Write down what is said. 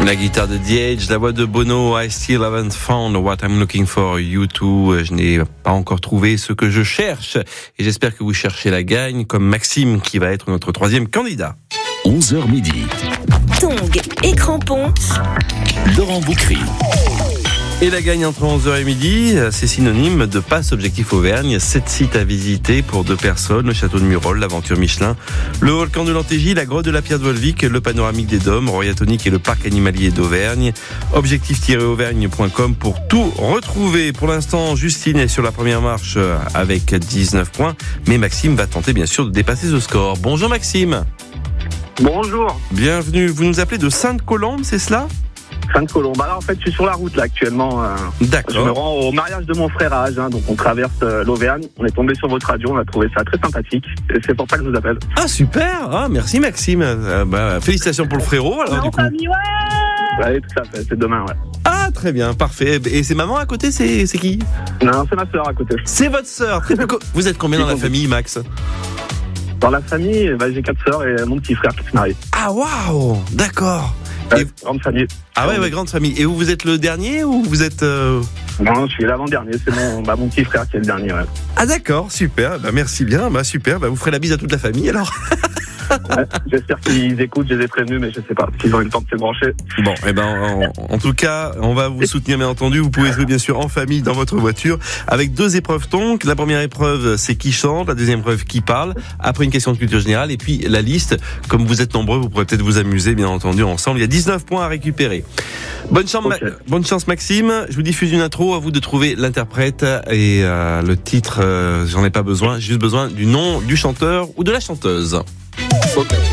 La guitare de The Edge, la voix de Bono, I still haven't found what I'm looking for, U2, je n'ai pas encore trouvé ce que je cherche. Et j'espère que vous cherchez la gagne, comme Maxime qui va être notre troisième candidat. 11h midi. Tongs et crampons. Laurent Boucry. Et la gagne entre 11h et midi, c'est synonyme de passe objectif Auvergne. 7 sites à visiter pour 2 personnes, le château de Murol, l'aventure Michelin, le volcan de l'Antégie, la grotte de la Pierre de Volvic, le panoramique des Dômes, Royatonique et le parc animalier d'Auvergne. Objectif-auvergne.com pour tout retrouver. Pour l'instant, Justine est sur la première marche avec 19 points, mais Maxime va tenter bien sûr de dépasser ce score. Bonjour Maxime. Bonjour. Bienvenue, vous nous appelez de Sainte-Colombe, c'est cela ? Sainte-Colombe. Alors en fait, je suis sur la route là actuellement. D'accord. Je me rends au mariage de mon frère à Agen, donc on traverse l'Auvergne. On est tombé sur votre radio, on a trouvé ça très sympathique. Et c'est pour ça que je vous appelle. Ah super, merci Maxime. Félicitations pour le frérot alors du coup. Famille, ouais. Ouais, tout à fait, c'est demain, ouais. Ah très bien, parfait. Et c'est maman à côté, c'est qui ? Non, c'est ma sœur à côté. C'est votre sœur. Vous êtes combien dans la famille, Max ? Dans la famille, j'ai 4 sœurs et mon petit frère qui se marie. Ah waouh, d'accord. Grande famille. Ah ouais, grande famille. Et vous êtes le dernier ou vous êtes Non, je suis l'avant-dernier. C'est mon petit frère qui est le dernier. Ouais. Ah d'accord, super. Merci bien. Super. Vous ferez la bise à toute la famille alors. Ouais, j'espère qu'ils écoutent, je les ai prévenus, mais je sais pas, s'ils ont eu le temps de se brancher. Bon, en tout cas, on va vous soutenir bien entendu. Vous pouvez jouer bien sûr en famille dans votre voiture avec 2 épreuves Tongs. La première épreuve, c'est qui chante, la deuxième épreuve qui parle. Après une question de culture générale et puis la liste. Comme vous êtes nombreux, vous pourrez peut-être vous amuser bien entendu ensemble. Il y a 19 points à récupérer. Bonne chance Maxime. Je vous diffuse une intro, à vous de trouver l'interprète et le titre. J'en ai pas besoin, j'ai juste besoin du nom du chanteur ou de la chanteuse. Okay.